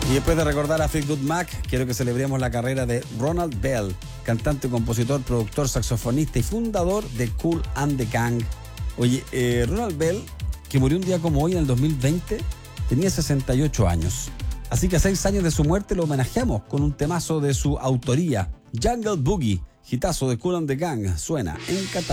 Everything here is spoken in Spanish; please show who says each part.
Speaker 1: Y después de recordar a Fleetwood Mac, quiero que celebremos la carrera de Ronald Bell, cantante, compositor, productor, saxofonista y fundador de Kool and the Gang. Oye, Ronald Bell, que murió un día como hoy en el 2020, tenía 68 años. Así que a 6 años de su muerte lo homenajeamos con un temazo de su autoría, Jungle Boogie, hitazo de Kool and the Gang, suena en Qatar.